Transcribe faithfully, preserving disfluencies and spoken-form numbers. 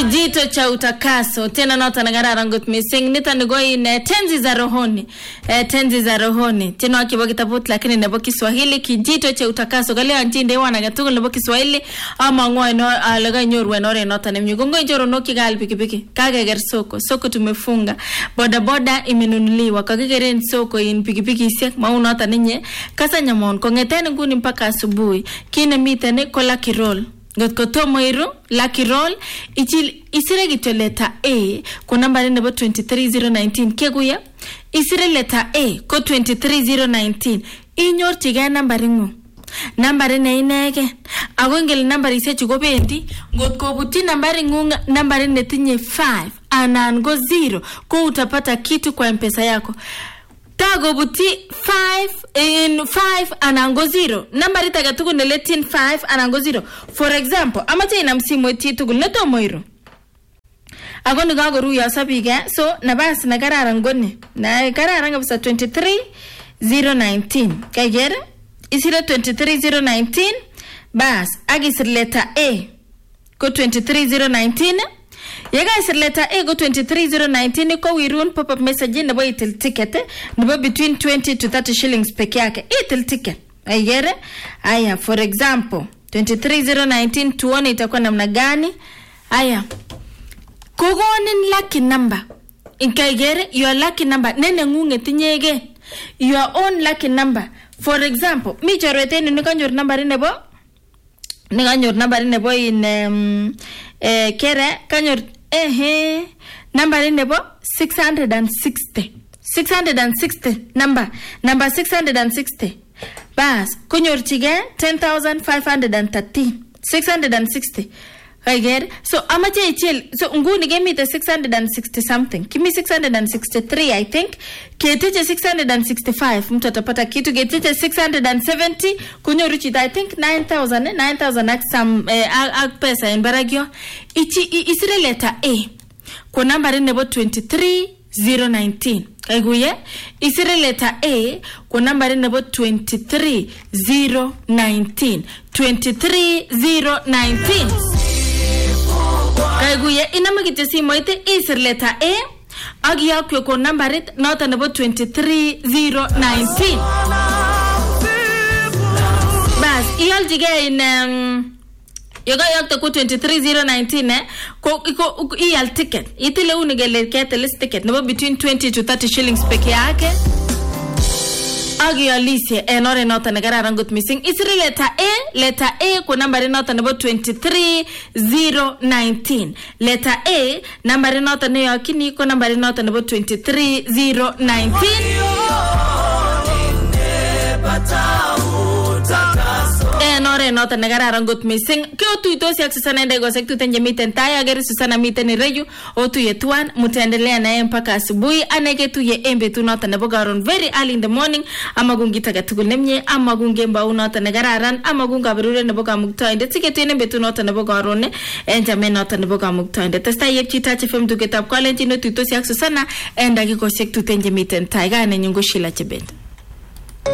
Kijito cha utakaso tena nota nagara ngot missing nita ngoi ne tenzi za rohoni eh, tenzi za rohoni tena akiwa kitabu lakini nebo Kiswahili kijito cha utakaso gale antinde wana gatugo nebo Kiswahili ama ngoi no alaga nyorwe nore nota ne mnyugo ngoi joro no kigali pikipiki kage ger soko soko tumefunga boda boda imenunuliwa kagegeren soko in pikipiki isiak maunota ninye kasa nyamon kongetene nguni mpaka asubuhi kine mitene kola kirol got ko tomoiru lucky roll ichil isire gito letter A ko number nebo twenty-three zero nineteen keguya isire letter A ko twenty-three zero nineteen inyor tiga number ingu number ne inege agongel number ise chugo bendi got ko buti number ingu number ne tinye five anan go zero ko utapata kitu kwa mpesa yako tago buti five in five anango zero number itaga tugu ne letin five anango zero for example amache ina msimu eti tugu neto moiro agoni gago ruya sabiga so nabas na garara ngoni na garara ngabisa twenty-three zero nineteen kagere isire twenty-three zero nineteen bas agisir letter A ko twenty-three zero nineteen Yega isir letter A go twenty-three zero nineteen ko wirun pop up message nebo itil ticket nebo between twenty to thirty shillings peke yake itil ticket ayere aya for example twenty-three zero nineteen tuone itakuwa namna gani aya kogonin lucky number inkagere your lucky number nene ngunge tinyege your own lucky number for example mi chorweteni nikanyor number nebo nikanyor number nebo in um, eh kere kanyor ehe number nebo six hundred sixty six hundred sixty number number six hundred sixty bas konyor chige ten thousand five hundred thirteen six hundred sixty again so amache ichel so nguni gemi the six hundred sixty something kimi six hundred sixty-three I think keteche six hundred sixty-five mtu atapata kitu keteche six hundred seventy kunyoru chita I think nine thousand nine thousand at some uh, pesa in baragyo ichi isire letter A ko number nebo twenty-three zero nineteen kaiguye isire letter A ko number nebo twenty-three zero nineteen twenty-three zero nineteen kaiguye inamagite simo ite isir letter A agiya kyo ko number it nota nebo twenty-three zero nineteen bas iyal jige in um, yoga yakta ko twenty-three zero nineteen eh ko ko iyal ticket itile unigele kete list ticket nebo between twenty to thirty shillings peke yake agiya lise enore nota negara rangut missing isiri letter A letter A ko number nota nebo twenty-three zero nineteen letter A number nota ne yakini ko number nota nebo twenty-three zero nineteen enore nota negara rangut missing ke otuito si aksana ndego sektu tenje miten taya gari susana miten reju otu yetuan mutendelea naye mpaka asubuhi aneke tu ye embe tu nota nebo garon very early in the morning ama gungita gatugul nemye ama gungemba unota negararan ama gunga berure nebo kamuktoinde tiketu nembe tu nota nebo garon enjame nota nebo kamuktoinde testa yepchita chefem dugetab kwalenti no tuito si aksana enda giko sektu tenje miten taya gane nyungo shila chebet